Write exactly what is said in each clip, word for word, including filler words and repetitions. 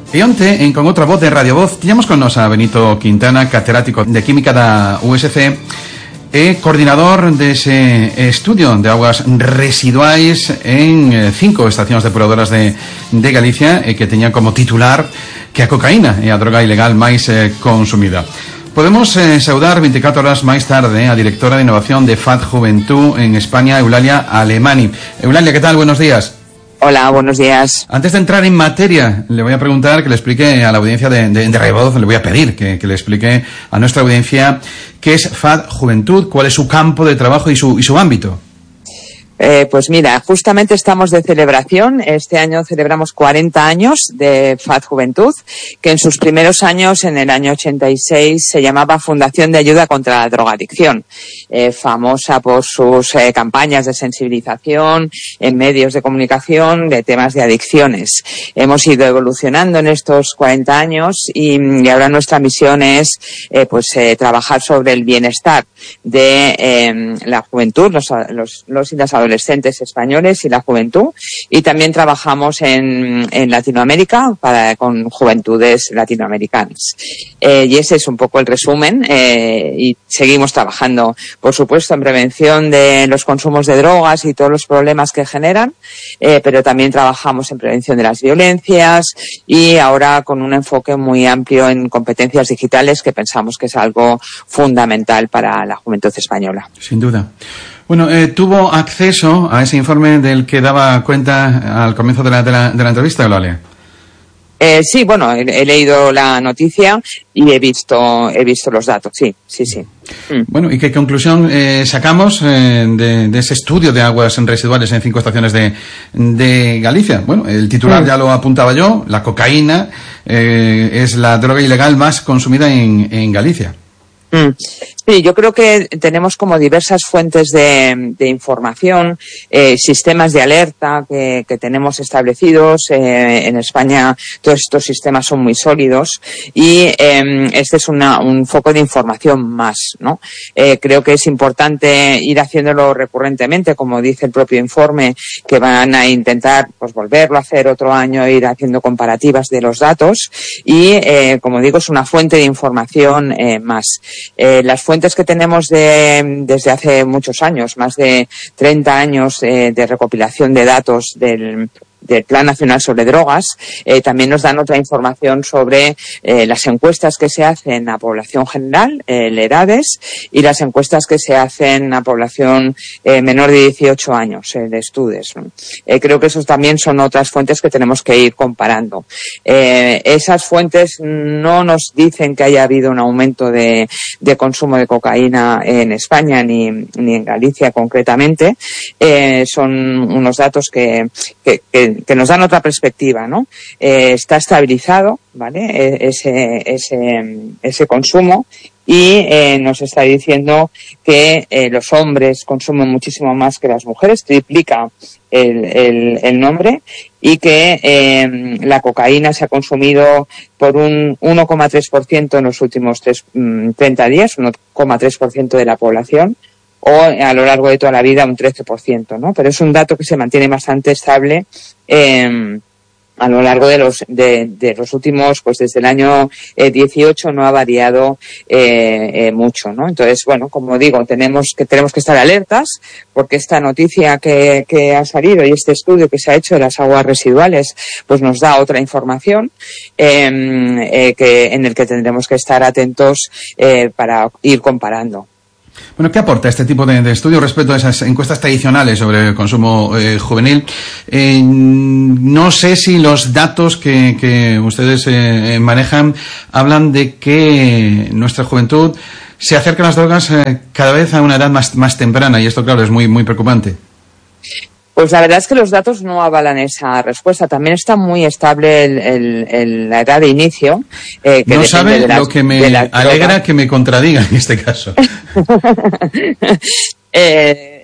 E onte, en Con Outra Voz de Radio Voz, tiñamos con nos a Benito Quintana, catedrático de Química da U S C e coordinador dese estudio de augas residuais en cinco estacións depuradoras de, de Galicia, e que teña como titular que a cocaína é a droga ilegal máis eh, consumida. Podemos eh, saudar veinticuatro horas máis tarde a directora de innovación de F A D Juventud en España, Eulalia Alemany. Eulalia, ¿qué tal? Buenos días. Hola, buenos días. Antes de entrar en materia, le voy a preguntar que le explique a la audiencia de, de, de Radio Voz, le voy a pedir que, que le explique a nuestra audiencia qué es F A D Juventud, cuál es su campo de trabajo y su, y su ámbito. Eh, pues mira, justamente estamos de celebración. Este año celebramos cuarenta años de F A D Juventud, que en sus primeros años, en el año ochenta y seis, se llamaba Fundación de Ayuda contra la Drogadicción, eh, famosa por sus eh, campañas de sensibilización en medios de comunicación de temas de adicciones. Hemos ido evolucionando en estos cuarenta años y, y ahora nuestra misión es eh, pues eh, trabajar sobre el bienestar de eh, la juventud, los, los, los y las adolescentes adolescentes españoles y la juventud, y también trabajamos en, en Latinoamérica para, con juventudes latinoamericanas. Eh, y ese es un poco el resumen, eh, y seguimos trabajando, por supuesto, en prevención de los consumos de drogas y todos los problemas que generan, eh, pero también trabajamos en prevención de las violencias y ahora con un enfoque muy amplio en competencias digitales, que pensamos que es algo fundamental para la juventud española. Sin duda. Bueno, eh, ¿tuvo acceso a ese informe del que daba cuenta al comienzo de la, de la, de la entrevista, Eulalia? Eh, sí, bueno, he, he leído la noticia y he visto he visto los datos, sí, sí, sí. Mm. Bueno, ¿y qué conclusión eh, sacamos eh, de, de ese estudio de aguas residuales en cinco estaciones de, de Galicia? Bueno, el titular mm. ya lo apuntaba yo, la cocaína eh, es la droga ilegal más consumida en, en Galicia. Mm. Sí, yo creo que tenemos como diversas fuentes de, de información, eh, sistemas de alerta que, que tenemos establecidos. Eh, en España todos estos sistemas son muy sólidos y eh, este es una, un foco de información más, ¿no? Eh, creo que es importante ir haciéndolo recurrentemente, como dice el propio informe, que van a intentar pues volverlo a hacer otro año, ir haciendo comparativas de los datos y, eh, como digo, es una fuente de información eh, más. Eh, las fuentes que tenemos de, desde hace muchos años, más de treinta años eh, de recopilación de datos del del Plan Nacional sobre Drogas, eh, también nos dan otra información sobre eh, las encuestas que se hacen a población general, eh, el EDADES, y las encuestas que se hacen a población eh, menor de dieciocho años, eh, de estudios. Eh, creo que esos también son otras fuentes que tenemos que ir comparando. Eh, esas fuentes no nos dicen que haya habido un aumento de, de consumo de cocaína en España ni, ni en Galicia concretamente. Eh, son unos datos que, que, que que nos dan otra perspectiva, ¿no? Eh, está estabilizado, ¿vale? Ese, ese, ese consumo y eh, nos está diciendo que eh, los hombres consumen muchísimo más que las mujeres, triplica el, el, el nombre, y que eh, la cocaína se ha consumido por un uno coma tres por ciento en los últimos tres, treinta días, uno coma tres por ciento de la población, o a lo largo de toda la vida un trece por ciento, ¿no? Pero es un dato que se mantiene bastante estable eh, a lo largo de los de, de los últimos, pues desde el año eh, dieciocho no ha variado eh, eh, mucho, ¿no? Entonces, bueno, como digo, tenemos que tenemos que estar alertas porque esta noticia que, que ha salido y este estudio que se ha hecho de las aguas residuales, pues nos da otra información eh, eh, que en el que tendremos que estar atentos eh, para ir comparando. Bueno, ¿qué aporta este tipo de, de estudios respecto a esas encuestas tradicionales sobre el consumo eh, juvenil? Eh, no sé si los datos que, que ustedes eh, manejan hablan de que nuestra juventud se acerca a las drogas eh, cada vez a una edad más, más temprana, y esto, claro, es muy, muy preocupante. Pues la verdad es que los datos no avalan esa respuesta. También está muy estable el, el, el, la edad de inicio. Eh, que no sabe de las, lo que me alegra que me contradiga en este caso. eh,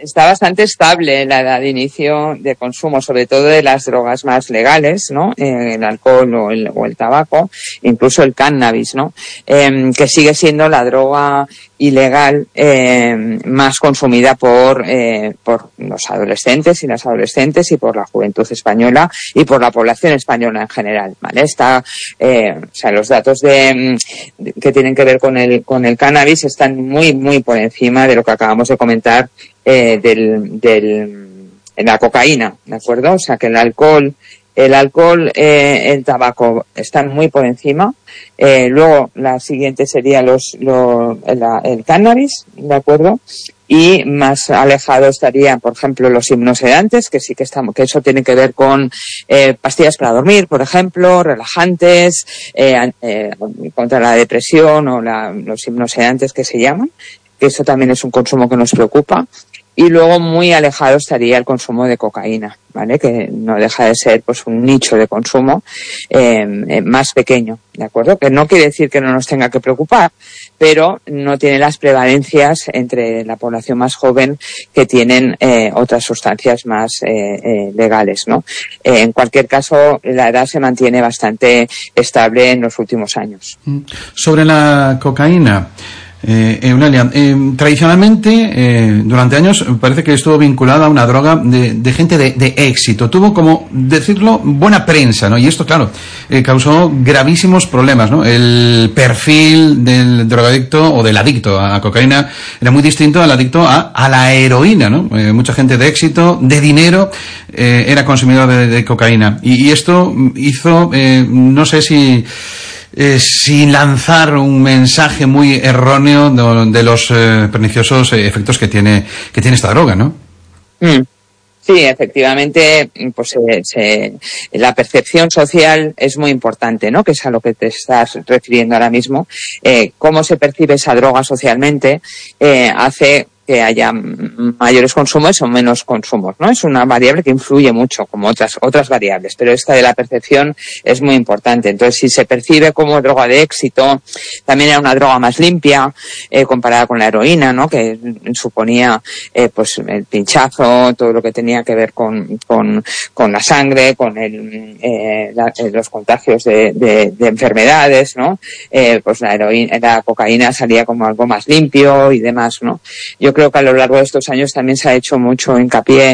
está bastante estable la edad de inicio de consumo, sobre todo de las drogas más legales, ¿no? Eh, el alcohol o el, o el tabaco, incluso el cannabis, ¿no? Eh, que sigue siendo la droga ilegal eh, más consumida por eh, por los adolescentes y las adolescentes y por la juventud española y por la población española en general, ¿vale? Está, eh, o sea, los datos de, de que tienen que ver con el con el cannabis están muy muy por encima de lo que acabamos de comentar eh, del del en la cocaína, ¿de acuerdo? O sea, que el alcohol El alcohol, eh, el tabaco están muy por encima. Eh, luego, la siguiente sería los, los el, el cannabis, ¿de acuerdo? Y más alejado estarían, por ejemplo, los hipnosedantes, que sí que estamos, que eso tiene que ver con eh, pastillas para dormir, por ejemplo, relajantes, eh, eh, contra la depresión o la, los hipnosedantes que se llaman, que eso también es un consumo que nos preocupa. Y luego muy alejado estaría el consumo de cocaína, ¿vale? Que no deja de ser pues un nicho de consumo eh, eh, más pequeño, ¿de acuerdo? Que no quiere decir que no nos tenga que preocupar, pero no tiene las prevalencias entre la población más joven que tienen eh, otras sustancias más eh, eh, legales, ¿no? Eh, en cualquier caso, la edad se mantiene bastante estable en los últimos años. Sobre la cocaína, Eh, Eulalia, eh, tradicionalmente, eh, durante años, parece que estuvo vinculada a una droga de, de gente de, de éxito. Tuvo, como decirlo, buena prensa, ¿no? Y esto, claro, eh, causó gravísimos problemas, ¿no? El perfil del drogadicto o del adicto a cocaína era muy distinto al adicto a, a la heroína, ¿no? Eh, mucha gente de éxito, de dinero, eh, era consumidor de, de cocaína. Y, y esto hizo, eh, no sé si... Eh, sin lanzar un mensaje muy erróneo de, de los eh, perniciosos eh, efectos que tiene que tiene esta droga, ¿no? Mm. Sí, efectivamente, pues se, se, la percepción social es muy importante, ¿no? Que es a lo que te estás refiriendo ahora mismo. Eh, cómo se percibe esa droga socialmente eh, hace que haya mayores consumos o menos consumos, ¿no? Es una variable que influye mucho, como otras otras variables, pero esta de la percepción es muy importante. Entonces, si se percibe como droga de éxito, también era una droga más limpia eh, comparada con la heroína, ¿no? Que suponía eh, pues el pinchazo, todo lo que tenía que ver con con, con la sangre, con el eh, la, los contagios de, de, de enfermedades, ¿no? Eh, pues la heroína, la cocaína salía como algo más limpio y demás, ¿no? Yo creo que a lo largo de estos años también se ha hecho mucho hincapié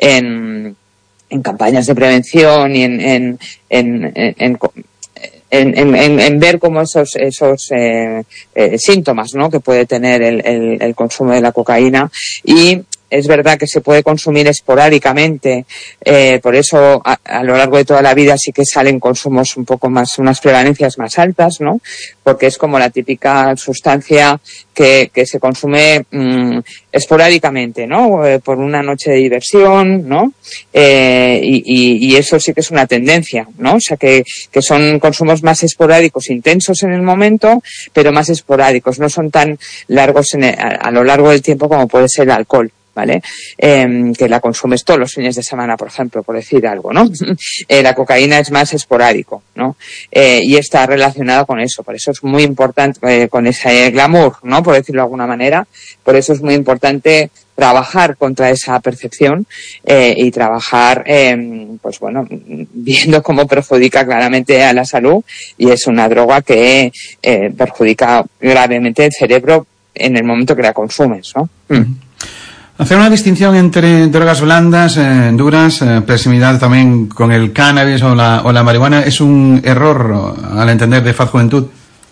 en, en campañas de prevención y en, en, en, en, en, en, en, en ver cómo esos, esos eh, eh, síntomas, ¿no? que puede tener el, el, el consumo de la cocaína. Y es verdad que se puede consumir esporádicamente, eh, por eso a, a lo largo de toda la vida sí que salen consumos un poco más, unas prevalencias más altas, ¿no? Porque es como la típica sustancia que, que se consume mmm, esporádicamente, ¿no? Eh, por una noche de diversión, ¿no? Eh, y, y, y eso sí que es una tendencia, ¿no? O sea que, que son consumos más esporádicos, intensos en el momento, pero más esporádicos, no son tan largos en el, a, a lo largo del tiempo como puede ser el alcohol. ¿Vale? Eh, que la consumes todos los fines de semana, por ejemplo, por decir algo, ¿no? eh, la cocaína es más esporádico, ¿no? Eh, y está relacionado con eso, por eso es muy importante, eh, con ese glamour, ¿no? Por decirlo de alguna manera, por eso es muy importante trabajar contra esa percepción eh, y trabajar, eh, pues bueno, viendo cómo perjudica claramente a la salud, y es una droga que eh, perjudica gravemente el cerebro en el momento que la consumes, ¿no? Mm. Hacer una distinción entre drogas blandas, eh, duras, eh, proximidad también con el cannabis o la, o la marihuana, ¿es un error al entender de Faz Juventud?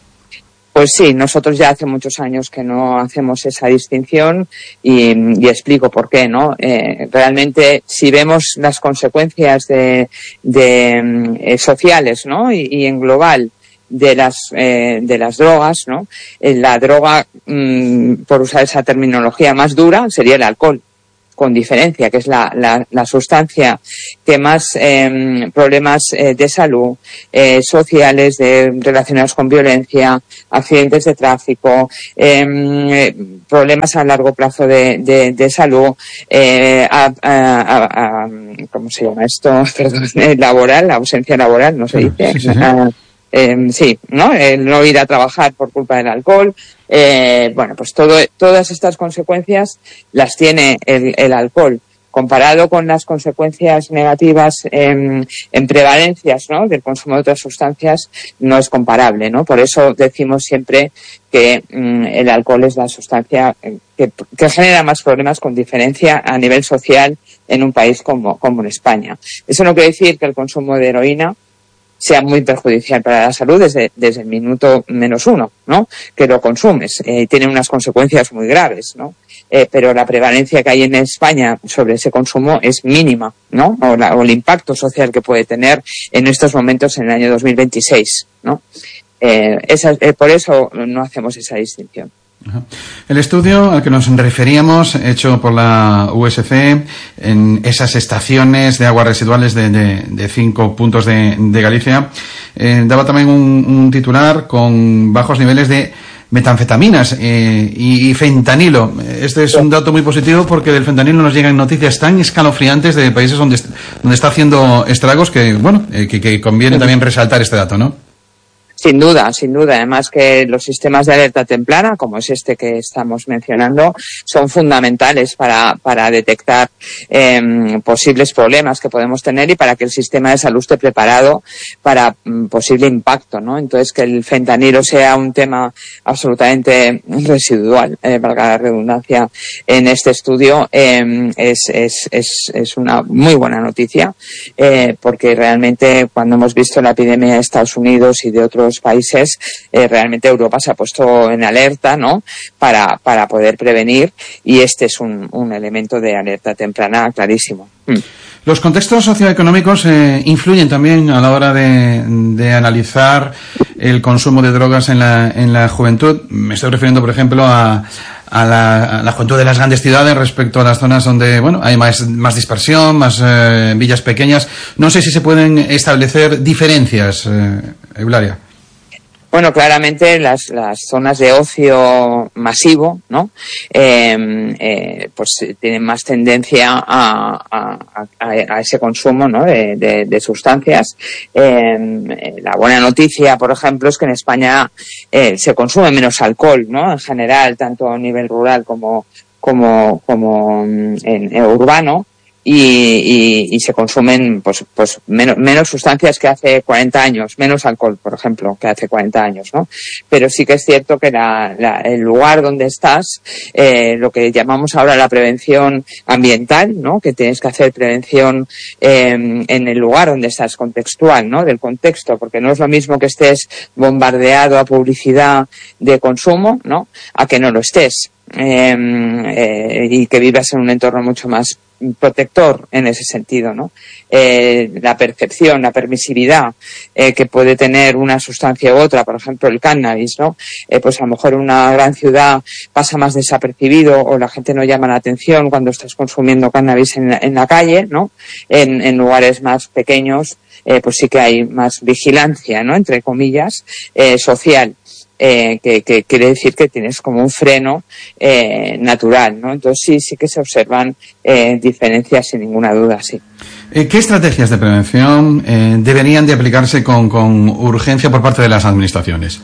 Pues sí, nosotros ya hace muchos años que no hacemos esa distinción y, y explico por qué, ¿no? Eh, realmente, si vemos las consecuencias de, de eh, sociales, ¿no? Y, y en global, de las eh, de las drogas, ¿no? Eh, la droga, mmm, por usar esa terminología más dura, sería el alcohol, con diferencia, que es la la, la sustancia que más eh, problemas eh, de salud, eh, sociales, de, relacionados con violencia, accidentes de tráfico, eh, problemas a largo plazo de, de, de salud, eh, a, a, a, a, ¿cómo se llama esto? Perdón, laboral, la ausencia laboral, no se dice. Sí, sí, sí. A, eh, sí, ¿no? El no ir a trabajar por culpa del alcohol. Eh, bueno, pues todo, todas estas consecuencias las tiene el, el alcohol. Comparado con las consecuencias negativas en, en prevalencias, ¿no?, del consumo de otras sustancias, no es comparable, ¿no? Por eso decimos siempre que mm, el alcohol es la sustancia que, que genera más problemas con diferencia a nivel social en un país como, como en España. Eso no quiere decir que el consumo de heroína sea muy perjudicial para la salud desde, desde el minuto menos uno, ¿no?, que lo consumes. Eh, tiene unas consecuencias muy graves, ¿no? Eh, pero la prevalencia que hay en España sobre ese consumo es mínima, ¿no? O, la, o el impacto social que puede tener en estos momentos en el año dos mil veintiséis, ¿no? Eh, esa, eh, por eso no hacemos esa distinción. Ajá. El estudio al que nos referíamos, hecho por la U S C en esas estaciones de aguas residuales de, de, de cinco puntos de, de Galicia, eh, daba también un, un titular con bajos niveles de metanfetaminas eh, y fentanilo. Este es un dato muy positivo porque del fentanilo nos llegan noticias tan escalofriantes de países donde, donde está haciendo estragos que, bueno, eh, que, que conviene también resaltar este dato, ¿no? Sin duda, sin duda. Además que los sistemas de alerta temprana, como es este que estamos mencionando, son fundamentales para, para detectar eh, posibles problemas que podemos tener y para que el sistema de salud esté preparado para mm, posible impacto, ¿no? Entonces, que el fentanilo sea un tema absolutamente residual, eh, valga la redundancia, en este estudio, eh, es, es, es, es una muy buena noticia, eh, porque realmente cuando hemos visto la epidemia de Estados Unidos y de otros países, eh, realmente Europa se ha puesto en alerta, ¿no?, para, para poder prevenir, y este es un, un elemento de alerta temprana clarísimo. Mm. Los contextos socioeconómicos eh, influyen también a la hora de, de analizar el consumo de drogas en la, en la juventud. Me estoy refiriendo, por ejemplo, a, a, la, a la juventud de las grandes ciudades respecto a las zonas donde, bueno, hay más, más dispersión, más eh, villas pequeñas. No sé si se pueden establecer diferencias, eh, Eulalia. Bueno, claramente las, las zonas de ocio masivo, ¿no?, eh, eh, pues tienen más tendencia a, a, a, a ese consumo, ¿no?, de, de, de sustancias. Eh, la buena noticia, por ejemplo, es que en España eh, se consume menos alcohol, ¿no?, en general, tanto a nivel rural como como como en, en urbano. Y, y, y se consumen pues pues menos, menos sustancias que hace cuarenta años, menos alcohol, por ejemplo, que hace cuarenta años, ¿no? Pero sí que es cierto que la, la, el lugar donde estás, eh, lo que llamamos ahora la prevención ambiental, ¿no?, que tienes que hacer prevención eh, en el lugar donde estás, contextual, ¿no?, del contexto, porque no es lo mismo que estés bombardeado a publicidad de consumo, ¿no?, a que no lo estés. Eh, eh, y que vivas en un entorno mucho más protector en ese sentido, ¿no? Eh, la percepción, la permisividad eh, que puede tener una sustancia u otra, por ejemplo el cannabis, ¿no? Eh, pues a lo mejor en una gran ciudad pasa más desapercibido o la gente no llama la atención cuando estás consumiendo cannabis en la, en la calle, ¿no? En, en lugares más pequeños, eh, pues sí que hay más vigilancia, ¿no?, entre comillas, eh, social. Eh, que, que quiere decir que tienes como un freno eh, natural, ¿no? Entonces sí, sí que se observan eh, diferencias sin ninguna duda, sí. ¿Qué estrategias de prevención eh, deberían de aplicarse con, con urgencia por parte de las administraciones?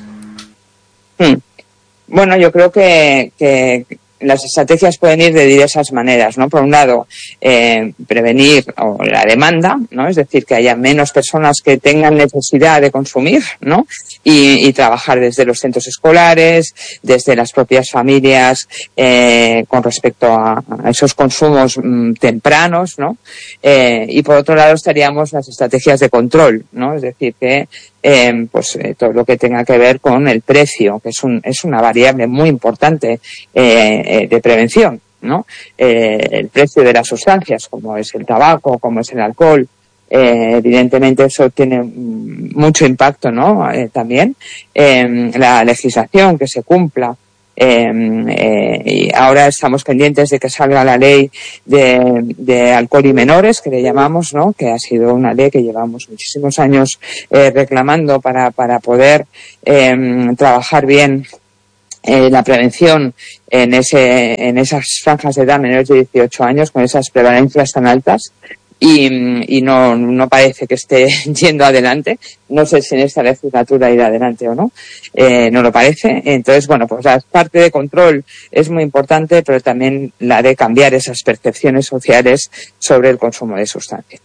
Hmm. Bueno, yo creo que, que las estrategias pueden ir de diversas maneras, ¿no? Por un lado, eh, prevenir o la demanda, ¿no? Es decir, que haya menos personas que tengan necesidad de consumir, ¿no? Y, y trabajar desde los centros escolares, desde las propias familias, eh, con respecto a, a esos consumos mm, tempranos, ¿no? Eh, y por otro lado estaríamos las estrategias de control, ¿no? Es decir, que Eh, pues eh, todo lo que tenga que ver con el precio, que es un es una variable muy importante eh, eh, de prevención, ¿no? Eh, el precio de las sustancias, como es el tabaco, como es el alcohol, eh, evidentemente eso tiene mucho impacto, ¿no? Eh, también eh, la legislación que se cumpla. Eh, eh, y ahora estamos pendientes de que salga la ley de, de alcohol y menores, que le llamamos, ¿no? Que ha sido una ley que llevamos muchísimos años eh, reclamando para, para poder eh, trabajar bien eh, la prevención en ese, en esas franjas de edad menores de dieciocho años, con esas prevalencias tan altas y, y no, no parece que esté yendo adelante. No sé si en esta legislatura irá adelante o no, eh, no lo parece. Entonces, bueno, pues la parte de control es muy importante, pero también la de cambiar esas percepciones sociales sobre el consumo de sustancias.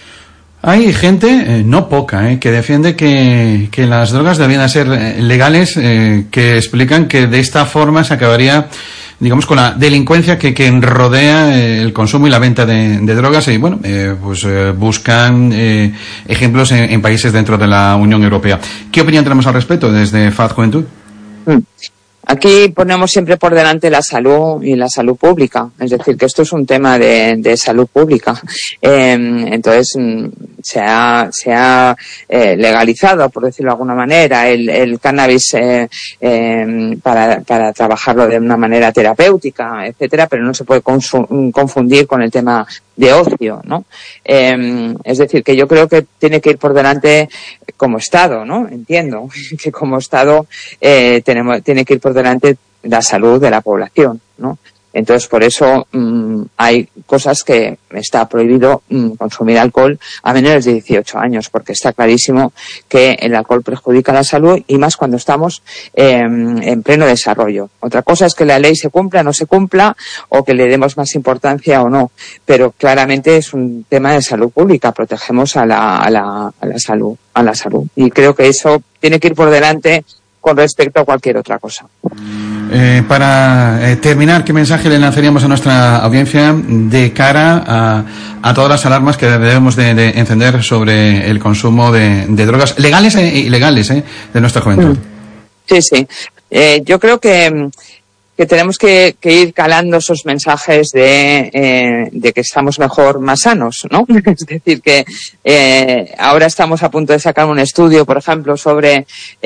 Hay gente, eh, no poca, eh, que defiende que, que las drogas deberían ser eh, legales, eh, que explican que de esta forma se acabaría, digamos, con la delincuencia que, que rodea eh, el consumo y la venta de, de drogas. Y bueno, eh, pues eh, buscan eh, ejemplos en, en países dentro de la Unión Europea. ¿Qué opinión tenemos al respecto desde F A D Juventud? Mm. Aquí ponemos siempre por delante la salud y la salud pública, es decir, que esto es un tema de, de salud pública. Eh, entonces, se ha, se ha eh, legalizado, por decirlo de alguna manera, el, el cannabis eh, eh, para, para trabajarlo de una manera terapéutica, etcétera, pero no se puede consum- confundir con el tema de ocio, ¿no? Eh, es decir, que yo creo que tiene que ir por delante como Estado, ¿no? Entiendo que como Estado eh, tenemos, tiene que ir por delante la salud de la población, ¿no? Entonces, por eso mmm, hay cosas que está prohibido mmm, consumir alcohol a menores de dieciocho años, porque está clarísimo que el alcohol perjudica la salud y más cuando estamos eh, en pleno desarrollo. Otra cosa es que la ley se cumpla o no se cumpla, o que le demos más importancia o no, pero claramente es un tema de salud pública. Protegemos a la, a la, a la salud, a la salud. Y creo que eso tiene que ir por delante con respecto a cualquier otra cosa. Eh, para eh, terminar, ¿qué mensaje le lanzaríamos a nuestra audiencia de cara a, a todas las alarmas que debemos de, de encender sobre el consumo de, de drogas legales e ilegales eh, de nuestra juventud? Sí, sí. Eh, yo creo que, que tenemos que, que ir calando esos mensajes de, eh, de que estamos mejor, más sanos, ¿no? Es decir, que eh, ahora estamos a punto de sacar un estudio, por ejemplo, sobre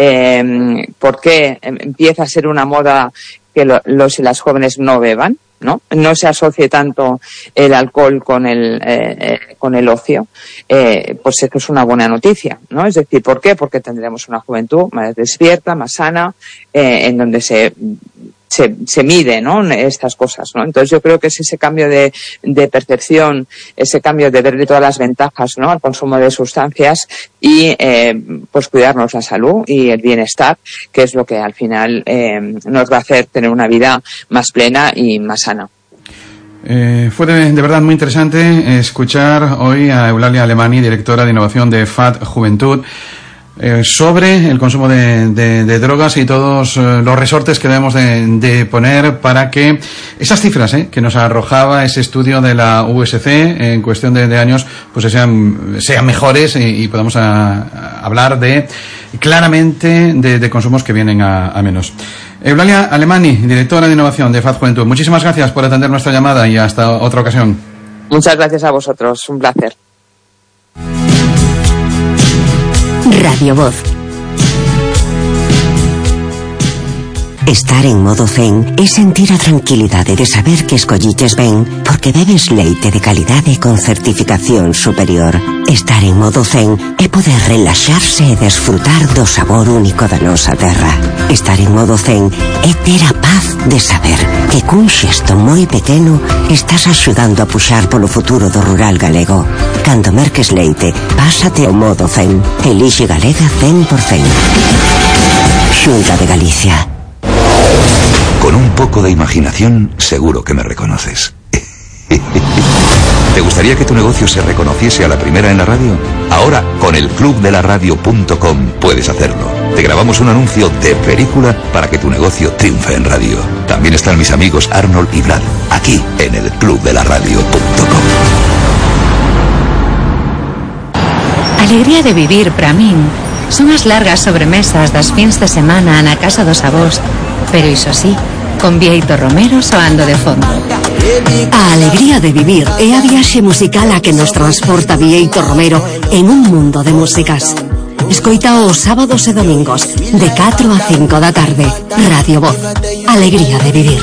eh, por qué empieza a ser una moda que lo, los y las jóvenes no beban, ¿no? No se asocie tanto el alcohol con el eh, eh, con el ocio, eh, pues esto es una buena noticia, ¿no? Es decir, ¿por qué? Porque tendremos una juventud más despierta, más sana, eh, en donde se Se, se mide, ¿no? Estas cosas, ¿no? Entonces yo creo que es ese cambio de, de percepción, ese cambio de verle todas las ventajas, ¿no? Al consumo de sustancias y eh, pues cuidarnos la salud y el bienestar, que es lo que al final eh, nos va a hacer tener una vida más plena y más sana. Eh, fue de, de verdad muy interesante escuchar hoy a Eulalia Alemany, directora de innovación de F A D Juventud, Eh, sobre el consumo de, de, de drogas y todos eh, los resortes que debemos de, de poner para que esas cifras eh, que nos arrojaba ese estudio de la U S C en cuestión de, de años pues sean, sean mejores y, y podamos a, a hablar de claramente de, de consumos que vienen a, a menos. Eulalia Alemany, directora de innovación de F A D Juventud, muchísimas gracias por atender nuestra llamada y hasta otra ocasión. Muchas gracias a vosotros, un placer. Radio Voz. Estar en modo zen es sentir a tranquilidade de saber que escolliches ben porque bebes leite de calidade con certificación superior. Estar en modo zen é poder relaxarse e desfrutar do sabor único da nosa terra. Estar en modo zen é ter a paz de saber que cun xesto moi pequeno estás axudando a puxar polo futuro do rural galego. Cando merques leite, pásate ao modo zen. Elixe Galega cen por cen. Xunta de Galicia. Con un poco de imaginación, seguro que me reconoces. ¿Te gustaría que tu negocio se reconociese a la primera en la radio? Ahora, con el club de la radio punto com puedes hacerlo. Te grabamos un anuncio de película para que tu negocio triunfe en radio. También están mis amigos Arnold y Brad, aquí en el club de la radio punto com. Alegría de vivir para min son as largas sobremesas das fins de semana na casa dos avós, pero iso sí, con Bieito Romero soando de fondo. A alegría de vivir é a viaxe musical a que nos transporta Bieito Romero en un mundo de músicas. Escoita os sábados e domingos de catro a cinco da tarde. Radio Voz. Alegría de vivir.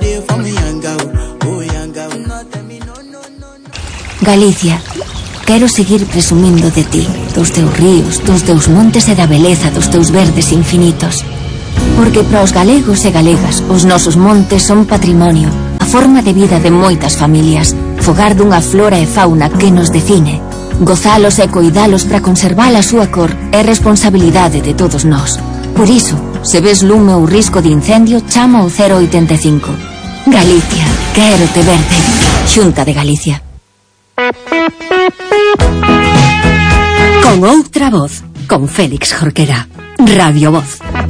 Galicia, quero seguir presumindo de ti, dos teus ríos, dos teus montes e da beleza dos teus verdes infinitos. Porque para os galegos e galegas os nosos montes son patrimonio, a forma de vida de moitas familias, fogar dunha flora e fauna que nos define. Gozalos e coidalos para conservar a súa cor é responsabilidade de todos nós. Por iso, se ves lume ou risco de incendio, chama ao cero oitenta e cinco. Galicia, quero te verde. Xunta de Galicia. Con outra voz, con Félix Jorquera. Radio Voz.